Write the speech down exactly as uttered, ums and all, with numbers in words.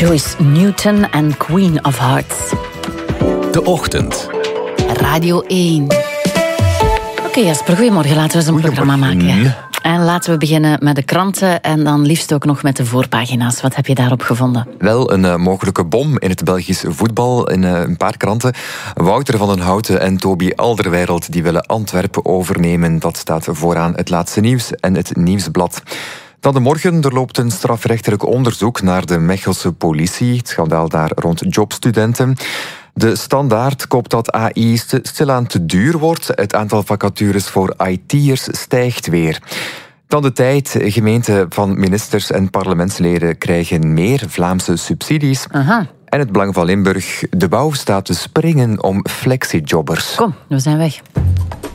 Joyce Newton en Queen of Hearts. De Ochtend. Radio één. Oké, okay, Jasper, goedemorgen. Laten we eens een programma maken. En laten we beginnen met de kranten en dan liefst ook nog met de voorpagina's. Wat heb je daarop gevonden? Wel, een uh, mogelijke bom in het Belgisch voetbal in uh, een paar kranten. Wouter van den Houten en Toby Alderweireld die willen Antwerpen overnemen. Dat staat vooraan het laatste nieuws en het Nieuwsblad. Dan de morgen, er loopt een strafrechtelijk onderzoek naar de Mechelse politie. Het schandaal daar rond jobstudenten. De Standaard koopt dat A I stilaan te duur wordt. Het aantal vacatures voor I T'ers stijgt weer. Dan de Tijd. Gemeenten van ministers en parlementsleden krijgen meer Vlaamse subsidies. Aha. En het Belang van Limburg. De bouw staat te springen om flexijobbers. Kom, we zijn weg.